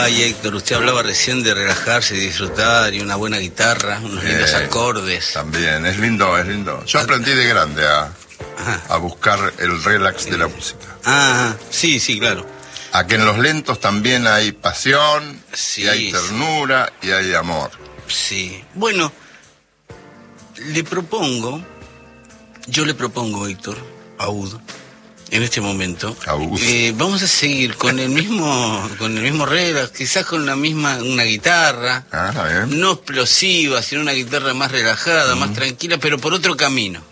Ay, Héctor, usted hablaba recién de relajarse, de disfrutar y una buena guitarra, unos lindos acordes. También, es lindo, es lindo. Yo aprendí de grande a buscar el relax de la música. Ah, sí, sí, claro. A que en los lentos también hay pasión, Sí, y hay ternura, y hay amor. Sí. Bueno, yo le propongo, Héctor, a Udo, en este momento, vamos a seguir con el mismo relax, quizás con una guitarra, bien. no explosiva, sino una guitarra más relajada, más tranquila, pero por otro camino.